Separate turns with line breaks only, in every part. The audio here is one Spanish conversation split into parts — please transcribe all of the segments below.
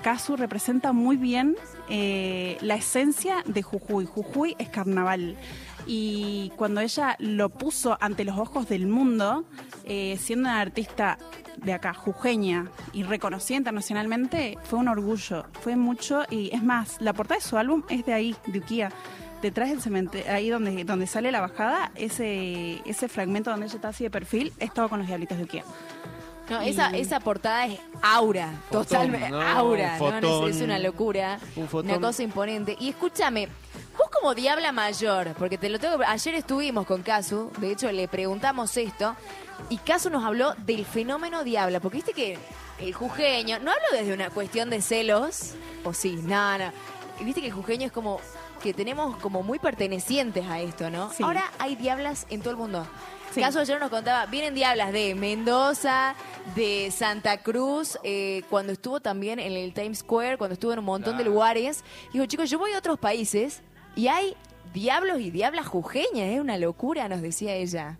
Casu representa muy bien la esencia de Jujuy. Jujuy es carnaval. Y cuando ella lo puso ante los ojos del mundo, siendo una artista de acá, jujeña, y reconocida internacionalmente, fue un orgullo, fue mucho. Y es más, la portada de su álbum es de ahí, de Ukiah. Detrás del cementerio, ahí donde sale la bajada, ese fragmento donde ella está así de perfil, es todo con los diablitos de Ukiah.
No, esa portada es aura,
Fotón,
totalmente
¿no?
aura,
Fotón.
es una locura, una cosa imponente. Y escúchame, vos como Diabla Mayor, porque te lo tengo, ayer estuvimos con Casu, de hecho le preguntamos esto, y Casu nos habló del fenómeno Diabla, porque viste que el jujeño, no hablo desde una cuestión de celos, o sí, nada, viste que el jujeño es como que tenemos como muy pertenecientes a esto, ¿no?
Sí.
Ahora hay diablas en todo el mundo.
Sí.
Caso ayer nos contaba, vienen diablas de Mendoza, de Santa Cruz, cuando estuvo también en el Times Square, cuando estuvo en un montón de lugares. Dijo, chicos, yo voy a otros países y hay diablos y diablas jujeñas, es una locura, nos decía ella.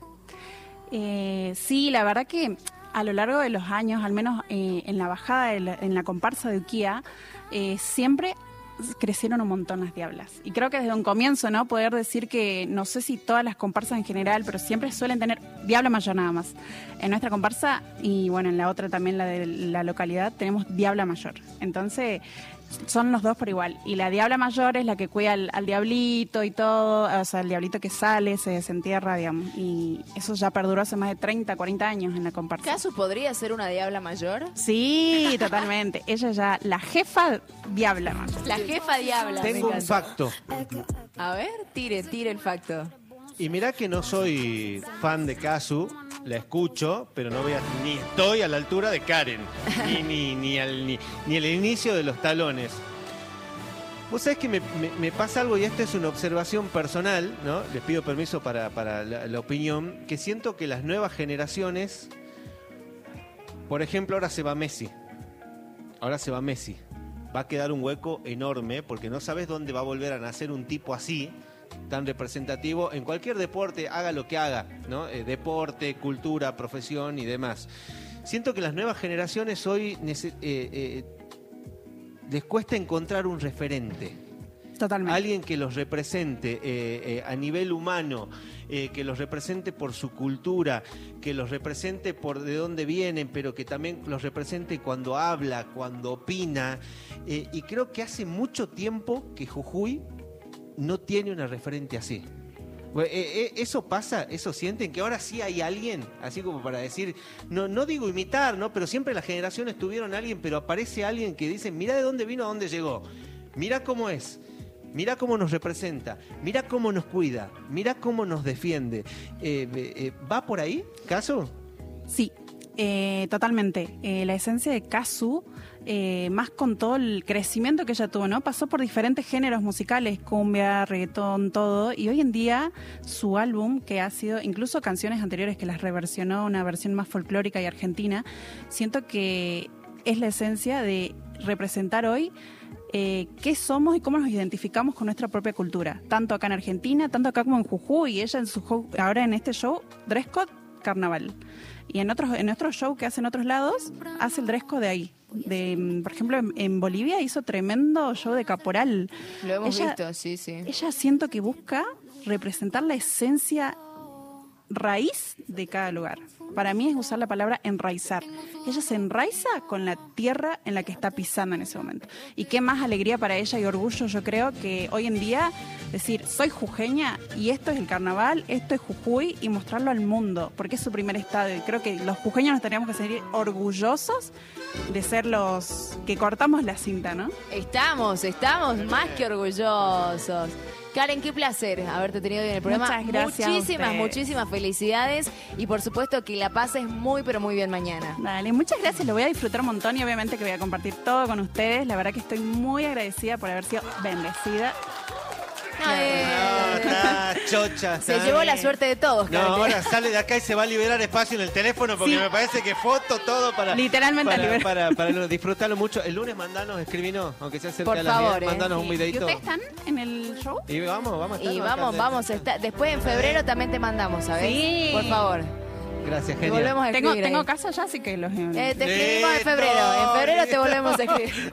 Sí, la verdad que a lo largo de los años, al menos en la bajada, en la comparsa de Ukiah, siempre crecieron un montón las diablas. Y creo que desde un comienzo, ¿no? Poder decir que, no sé si todas las comparsas en general, pero siempre suelen tener diabla mayor nada más. En nuestra comparsa, y bueno, en la otra también, la de la localidad, tenemos diabla mayor. Entonces, son los dos por igual. Y la diabla mayor es la que cuida al diablito y todo, o sea, el diablito que sale, se desentierra, digamos. Y eso ya perduró hace más de 30, 40 años en la comparsa.
¿Caso podría ser una diabla mayor?
Sí, totalmente. Ella ya, la jefa diabla mayor.
La jefa diabla.
Tengo
me
un
encanta.
facto.
A ver, tire el facto.
Y mirá que no soy fan de Casu, la escucho, pero no voy ni estoy a la altura de Karen, ni al inicio de los talones. Vos sabés que me pasa algo, y esta es una observación personal, ¿no? Les pido permiso para la opinión, que siento que las nuevas generaciones, por ejemplo, ahora se va Messi. Va a quedar un hueco enorme, porque no sabes dónde va a volver a nacer un tipo así, tan representativo en cualquier deporte, haga lo que haga, ¿no? Deporte, cultura, profesión y demás. Siento que las nuevas generaciones hoy les cuesta encontrar un referente.
Totalmente.
Alguien que los represente a nivel humano, que los represente por su cultura, que los represente por de dónde vienen, pero que también los represente cuando habla, cuando opina. Y creo que hace mucho tiempo que Jujuy no tiene una referente así. Eso pasa, eso sienten, que ahora sí hay alguien, así como para decir, no digo imitar, ¿no? Pero siempre las generaciones tuvieron a alguien, pero aparece alguien que dice, mira de dónde vino, a dónde llegó, mira cómo es, mira cómo nos representa, mira cómo nos cuida, mira cómo nos defiende. ¿Va por ahí, Casu?
Sí, totalmente. La esencia de Casu, más con todo el crecimiento que ella tuvo, ¿no? Pasó por diferentes géneros musicales, cumbia, reggaetón, todo, y hoy en día su álbum, que ha sido incluso canciones anteriores que las reversionó, una versión más folclórica y argentina, siento que es la esencia de representar hoy qué somos y cómo nos identificamos con nuestra propia cultura, tanto acá en Argentina, tanto acá como en Jujuy, y ella en su ahora en este show, dress code, carnaval. Y en otros shows que hace en otros lados, hace el dress code de ahí. Por ejemplo, en Bolivia hizo tremendo show de caporal.
Lo hemos visto, sí.
Ella siento que busca representar la esencia raíz de cada lugar. Para mí es usar la palabra enraizar. Ella se enraiza con la tierra en la que está pisando en ese momento. Y qué más alegría para ella y orgullo, yo creo, que hoy en día decir, soy jujeña y esto es el carnaval, esto es Jujuy, y mostrarlo al mundo, porque es su primer estadio. Y creo que los jujeños nos tendríamos que sentir orgullosos de ser los que cortamos la cinta, ¿no?
Estamos más que orgullosos. Karen, qué placer haberte tenido hoy en el programa.
Muchas gracias.
Muchísimas felicidades. Y por supuesto que la pases muy, pero muy bien mañana.
Dale, muchas gracias. Lo voy a disfrutar un montón y obviamente que voy a compartir todo con ustedes. La verdad que estoy muy agradecida por haber sido bendecida.
Está chocha.
Se llevó la suerte de todos,
No,
Karen.
ahora sale de acá y se va a liberar espacio en el teléfono porque
Sí.
me parece que foto todo para...
Literalmente
para disfrutarlo mucho. El lunes escribinos, aunque sea cerca
Por
de las
favor,
10, mandanos un
¿Y
videito.
ustedes están en el show?
Y vamos a estar.
Y vamos a estar. Después en febrero también te mandamos, ¿sabes?
Sí.
Por favor.
Gracias,
Te
genial.
volvemos a escribir.
Tengo
ahí.
casa ya, así que los...
Te escribimos en febrero. En febrero te volvemos a escribir.